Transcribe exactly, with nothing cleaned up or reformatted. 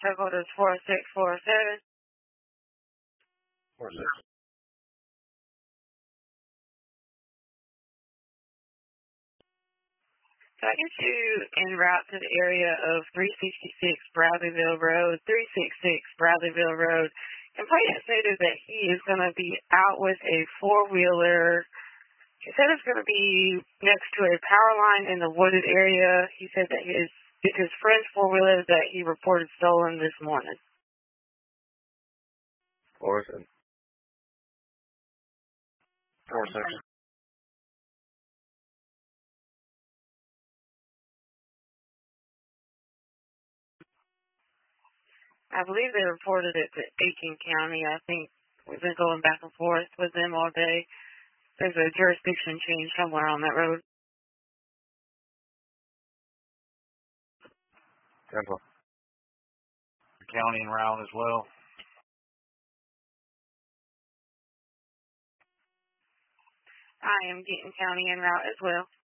Check orders four six four seven. Four six. So I get you en route to the area of three sixty-six Bradleyville Road, three sixty-six Bradleyville Road. And Plaintiff stated that he is going to be out with a four-wheeler. He said it's going to be next to a power line in the wooded area. He said that his, it's his friend's four-wheeler that he reported stolen this morning. Four seven. Four seven. I believe they reported it to Aiken County. I think we've been going back and forth with them all day. There's a jurisdiction change somewhere on that road. Temple. County en route as well. I am getting county en route as well.